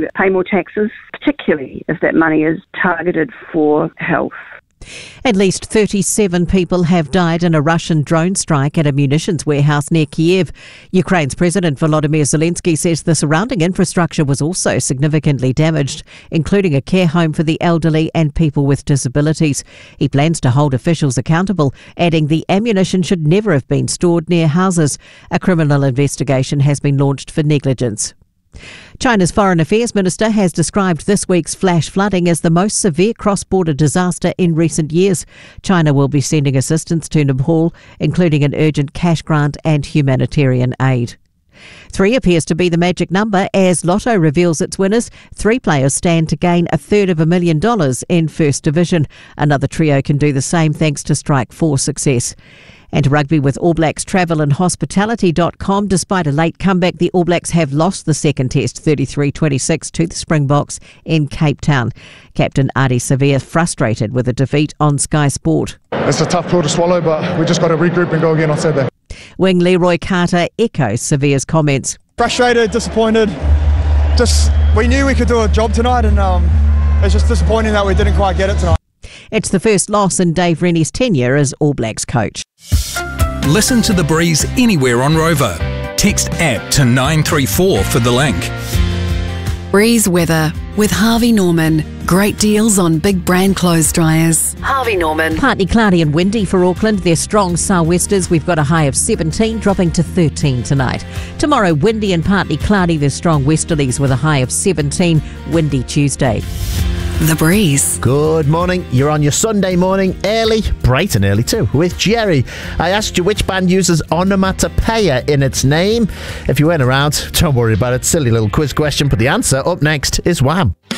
pay more taxes, particularly if that money is targeted for health. At least 37 people have died in a Russian drone strike at a munitions warehouse near Kiev. Ukraine's President Volodymyr Zelensky says the surrounding infrastructure was also significantly damaged, including a care home for the elderly and people with disabilities. He plans to hold officials accountable, adding the ammunition should never have been stored near houses. A criminal investigation has been launched for negligence. China's Foreign Affairs Minister has described this week's flash flooding as the most severe cross-border disaster in recent years. China will be sending assistance to Nepal, including an urgent cash grant and humanitarian aid. 3 appears to be the magic number as Lotto reveals its winners. 3 players stand to gain $250,000 in First Division. Another trio can do the same thanks to Strike 4 success. And rugby with All Blacks Travel and Hospitality.com. Despite a late comeback, the All Blacks have lost the second test 33-26 to the Springboks in Cape Town. Captain Ardie Savea frustrated with a defeat on Sky Sport. It's a tough pill to swallow, but we just got to regroup and go again on Saturday. Wing Leroy Carter echoes Savea's comments. Frustrated, disappointed. We knew we could do a job tonight, and it's just disappointing that we didn't quite get it tonight. It's the first loss in Dave Rennie's tenure as All Blacks coach. Listen to The Breeze anywhere on Rover. Text APP to 934 for the link. Breeze weather with Harvey Norman. Great deals on big brand clothes dryers. Harvey Norman. Partly cloudy and windy for Auckland. They're strong sou'westers. We've got a high of 17, dropping to 13 tonight. Tomorrow, windy and partly cloudy. There's strong westerlies with a high of 17. Windy Tuesday. The Breeze. Good morning. You're on your Sunday morning early, bright and early too, with Jerry. I asked you which band uses onomatopoeia in its name. If you weren't around, don't worry about it. Silly little quiz question, but the answer up next is Wham.